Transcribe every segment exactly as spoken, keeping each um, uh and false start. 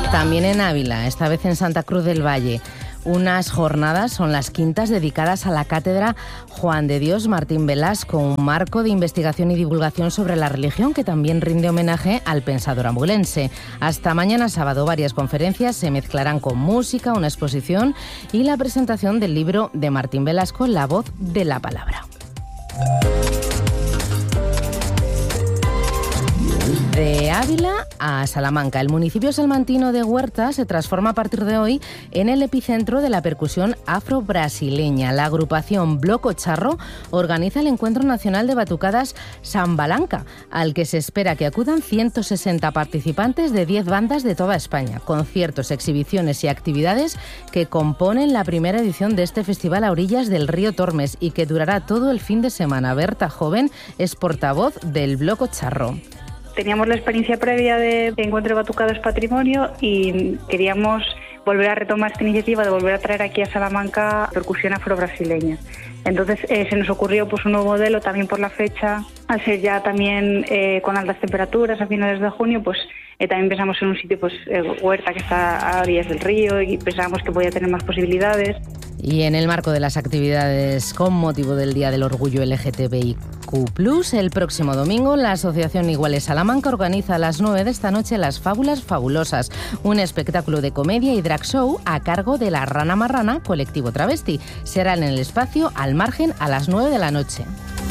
También en Ávila, esta vez en Santa Cruz del Valle. Unas jornadas son las quintas dedicadas a la Cátedra Juan de Dios Martín Velasco, un marco de investigación y divulgación sobre la religión que también rinde homenaje al pensador abulense. Hasta mañana sábado varias conferencias se mezclarán con música, una exposición y la presentación del libro de Martín Velasco, La voz de la palabra. De Ávila a Salamanca, el municipio salmantino de Huerta se transforma a partir de hoy en el epicentro de la percusión afro-brasileña. La agrupación Bloco Charro organiza el Encuentro Nacional de Batucadas Sambalanca, al que se espera que acudan ciento sesenta participantes de diez bandas de toda España. Conciertos, exhibiciones y actividades que componen la primera edición de este festival a orillas del río Tormes y que durará todo el fin de semana. Berta Joven es portavoz del Bloco Charro. Teníamos la experiencia previa de Encuentro de Batucadas Patrimonio y queríamos volver a retomar esta iniciativa de volver a traer aquí a Salamanca percusión afro-brasileña. Entonces eh, se nos ocurrió pues un nuevo modelo también por la fecha, al ser ya también eh, con altas temperaturas a finales de junio, pues eh, también pensamos en un sitio, pues eh, Huerta, que está a orillas del río, y pensábamos que podía tener más posibilidades. Y en el marco de las actividades con motivo del Día del Orgullo L G T B I Q plus, el próximo domingo la Asociación Iguales Salamanca organiza a las nueve de esta noche Las Fábulas Fabulosas, un espectáculo de comedia y drag show a cargo de La Rana Marrana, colectivo travesti. Será en el espacio Al Margen a las nueve de la noche.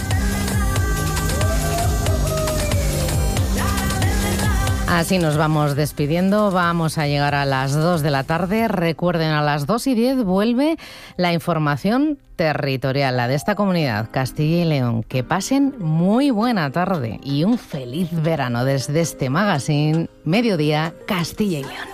Así nos vamos despidiendo, vamos a llegar a las dos de la tarde. Recuerden, a las dos y diez vuelve la información territorial, la de esta comunidad, Castilla y León. Que pasen muy buena tarde y un feliz verano desde este magazine Mediodía Castilla y León.